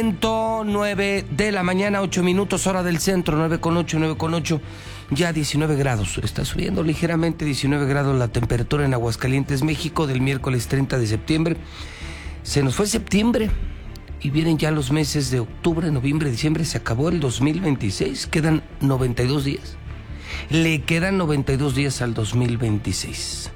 9 de la mañana, 8 minutos, hora del centro, 9:08, ya 19 grados. Está subiendo ligeramente 19 grados la temperatura en Aguascalientes, México, del miércoles 30 de septiembre. Se nos fue septiembre y vienen ya los meses de octubre, noviembre, diciembre. Se acabó el 2026, quedan 92 días. Le quedan 92 días al 2026.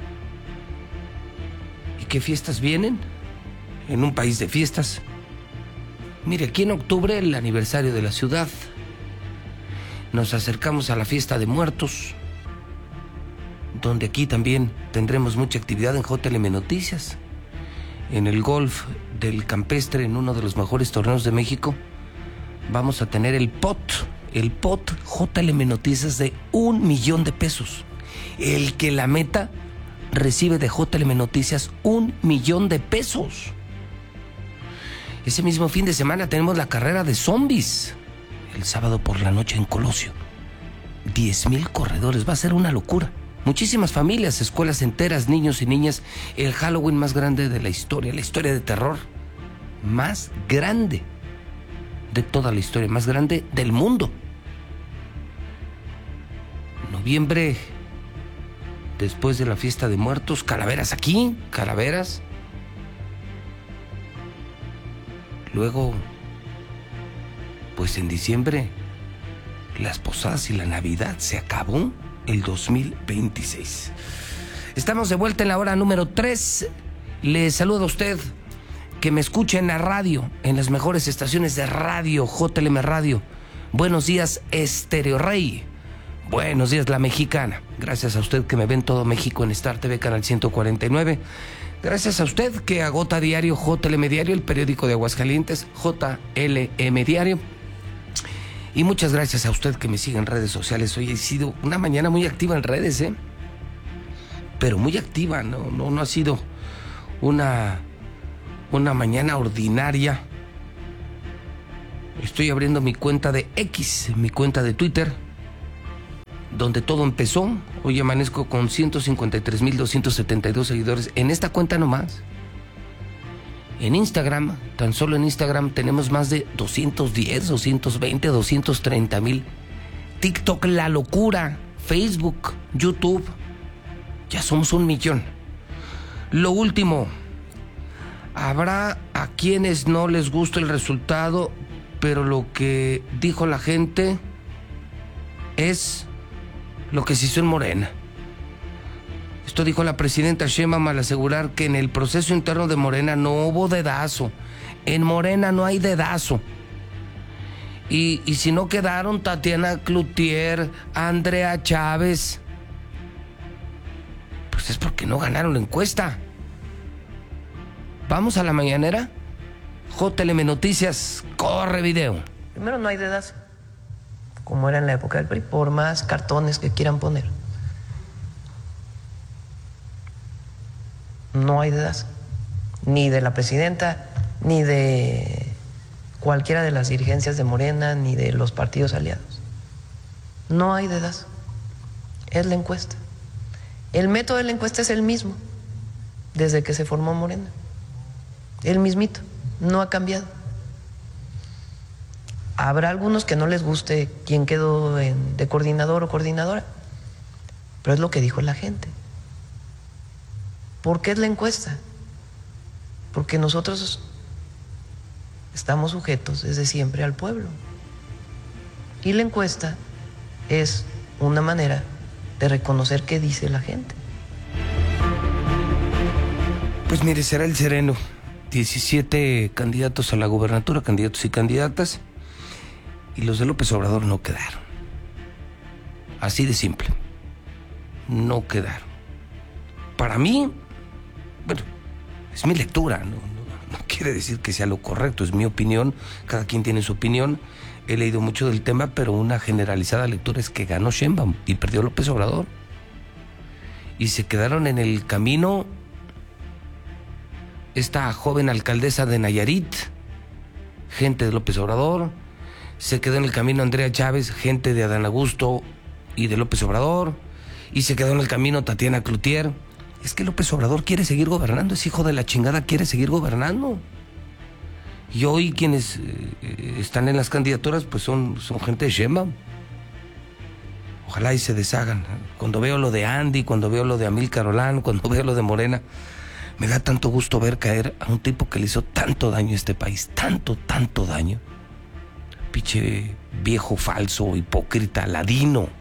¿Y qué fiestas vienen? En un país de fiestas. Mire, aquí en octubre el aniversario de la ciudad. Nos acercamos a la fiesta de muertos, donde aquí también tendremos mucha actividad en JLM Noticias. En el golf del Campestre, en uno de los mejores torneos de México, vamos a tener el pot JLM Noticias de $1,000,000. El que la meta recibe de JLM Noticias $1,000,000. Ese mismo fin de semana tenemos la carrera de zombies. El sábado por la noche en Colosio. 10,000 corredores. Va a ser una locura. Muchísimas familias, escuelas enteras, niños y niñas. El Halloween más grande de la historia de terror más grande de toda la historia, más grande del mundo. Noviembre, después de la fiesta de muertos, calaveras aquí, calaveras. Luego, pues en diciembre, las posadas y la Navidad. Se acabó el 2026. Estamos de vuelta en la hora número 3. Le saludo a usted que me escucha en la radio, en las mejores estaciones de radio, JLM Radio. Buenos días, Estéreo Rey. Buenos días, La Mexicana. Gracias a usted que me ve en todo México en Star TV, canal 149. Gracias a usted que agota diario JLM Diario, el periódico de Aguascalientes, JLM Diario. Y muchas gracias a usted que me sigue en redes sociales. Hoy ha sido una mañana muy activa en redes, pero muy activa, no ha sido una mañana ordinaria. Estoy abriendo mi cuenta de X, mi cuenta de Twitter, donde todo empezó. Hoy amanezco con 153,272 seguidores en esta cuenta nomás. En Instagram, tan solo en Instagram tenemos más de 210, 220, 230,000. TikTok, la locura. Facebook, YouTube, ya somos 1,000,000. Lo último, habrá a quienes no les gusta el resultado, pero lo que dijo la gente es lo que se hizo en Morena. Esto dijo la presidenta Sheinbaum al asegurar que en el proceso interno de Morena no hubo dedazo. En Morena no hay dedazo. Y si no quedaron Tatiana Cloutier, Andrea Chávez, pues es porque no ganaron la encuesta. Vamos a la mañanera. JLM Noticias, corre video. Primero, no hay dedazo, como era en la época del PRI, por más cartones que quieran poner. No hay dedazo, ni de la presidenta, ni de cualquiera de las dirigencias de Morena, ni de los partidos aliados. No hay dedazo. Es la encuesta. El método de la encuesta es el mismo desde que se formó Morena. El mismito, no ha cambiado. Habrá algunos que no les guste quién quedó de coordinador o coordinadora, pero es lo que dijo la gente. ¿Por qué es la encuesta? Porque nosotros estamos sujetos desde siempre al pueblo. Y la encuesta es una manera de reconocer qué dice la gente. Pues mire, será el sereno. 17 candidatos a la gubernatura, candidatos y candidatas, y los de López Obrador no quedaron. Así de simple. No quedaron. Para mí, bueno, es mi lectura, no quiere decir que sea lo correcto, es mi opinión, cada quien tiene su opinión. He leído mucho del tema, pero una generalizada lectura es que ganó Sheinbaum y perdió López Obrador. Y se quedaron en el camino esta joven alcaldesa de Nayarit, gente de López Obrador. Se quedó en el camino Andrea Chávez, gente de Adán Augusto y de López Obrador. Y se quedó en el camino Tatiana Cloutier. Es que López Obrador quiere seguir gobernando, es hijo de la chingada, quiere seguir gobernando. Y hoy quienes están en las candidaturas pues son gente de Sheinbaum. Ojalá y se deshagan. Cuando veo lo de Andy, cuando veo lo de Amílcar Olán, cuando veo lo de Morena, me da tanto gusto ver caer a un tipo que le hizo tanto daño a este país, tanto daño. Pinche viejo falso, hipócrita, ladino.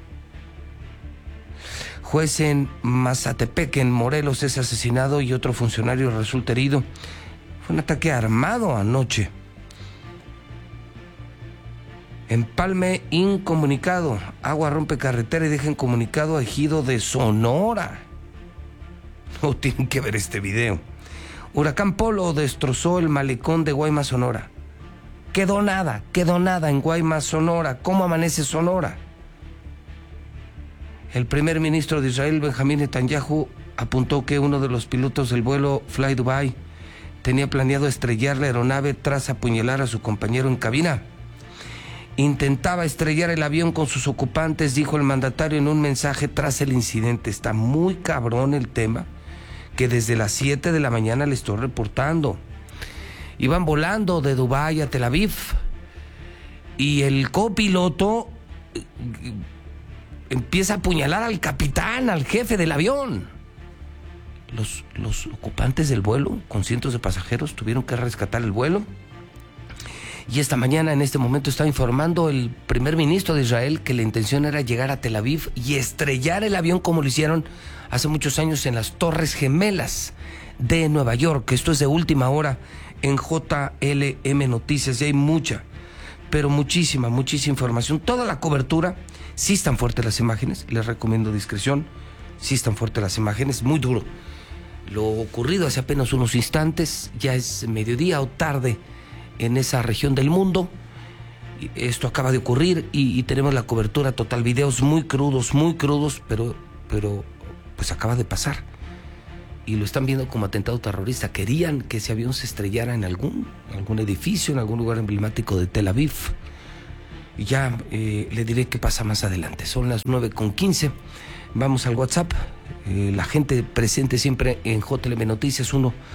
Juez en Mazatepec, en Morelos, es asesinado y otro funcionario resulta herido. Fue un ataque armado anoche. Empalme incomunicado. Agua rompe carretera y deja incomunicado a ejido de Sonora. No tienen que ver este video. Huracán Polo destrozó el malecón de Guaymas, Sonora. Quedó nada en Guaymas, Sonora. ¿Cómo amanece Sonora? El primer ministro de Israel, Benjamín Netanyahu, apuntó que uno de los pilotos del vuelo Fly Dubai tenía planeado estrellar la aeronave tras apuñalar a su compañero en cabina. Intentaba estrellar el avión con sus ocupantes, dijo el mandatario en un mensaje tras el incidente. Está muy cabrón el tema, que desde las 7 de la mañana le estoy reportando. Iban volando de Dubái a Tel Aviv y el copiloto empieza a apuñalar al capitán, al jefe del avión. Los ocupantes del vuelo, con cientos de pasajeros, tuvieron que rescatar el vuelo. Y esta mañana, en este momento, está informando el primer ministro de Israel que la intención era llegar a Tel Aviv y estrellar el avión como lo hicieron hace muchos años en las Torres Gemelas de Nueva York. Esto es de última hora en JLM Noticias y hay mucha, pero muchísima información. Toda la cobertura, sí están fuertes las imágenes, les recomiendo discreción, sí están fuertes las imágenes, muy duro. Lo ocurrido hace apenas unos instantes, ya es mediodía o tarde en esa región del mundo. Esto acaba de ocurrir y tenemos la cobertura total, videos muy crudos, pero pues acaba de pasar. Y lo están viendo como atentado terrorista. Querían que ese avión se estrellara en algún edificio, en algún lugar emblemático de Tel Aviv. Y ya le diré qué pasa más adelante. Son las 9:15. Vamos al WhatsApp. La gente presente siempre en JLM Noticias,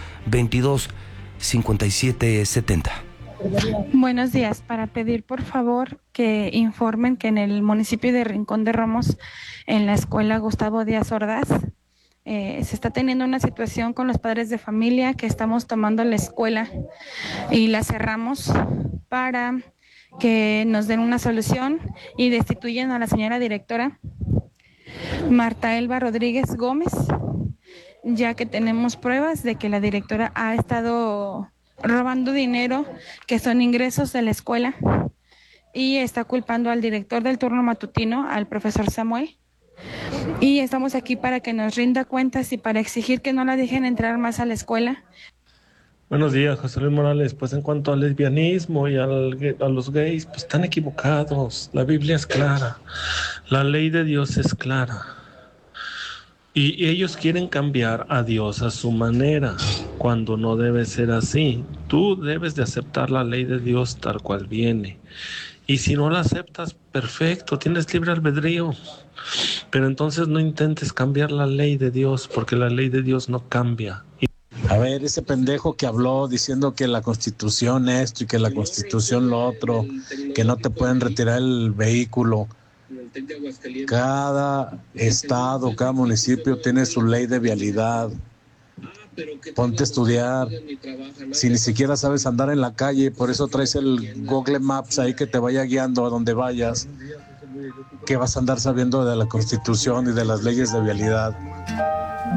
1-22-5770. Buenos días. Para pedir, por favor, que informen que en el municipio de Rincón de Romos, en la escuela Gustavo Díaz Ordaz, se está teniendo una situación con los padres de familia, que estamos tomando la escuela y la cerramos para que nos den una solución y destituyan a la señora directora Marta Elba Rodríguez Gómez, ya que tenemos pruebas de que la directora ha estado robando dinero que son ingresos de la escuela y está culpando al director del turno matutino, al profesor Samuel. Y estamos aquí para que nos rinda cuentas y para exigir que no la dejen entrar más a la escuela. Buenos días, José Luis Morales. Pues en cuanto al lesbianismo y a los gays, pues están equivocados. La Biblia es clara, la ley de Dios es clara. Y ellos quieren cambiar a Dios a su manera, cuando no debe ser así. Tú debes de aceptar la ley de Dios tal cual viene. Y si no la aceptas, perfecto, tienes libre albedrío. Pero entonces no intentes cambiar la ley de Dios, porque la ley de Dios no cambia. A ver, ese pendejo que habló diciendo que la Constitución esto y que la Constitución lo otro, que no te pueden retirar el vehículo. Cada estado, cada municipio tiene su ley de vialidad. Ponte a estudiar. Si ni siquiera sabes andar en la calle, por eso traes el Google Maps ahí que te vaya guiando a donde vayas. ¿Qué vas a andar sabiendo de la Constitución y de las leyes de vialidad?